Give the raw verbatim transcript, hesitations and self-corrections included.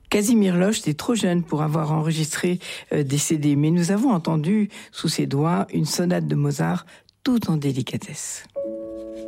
Casimir Loche était trop jeune pour avoir enregistré euh, des C D, mais nous avons entendu sous ses doigts une sonate de Mozart tout en délicatesse.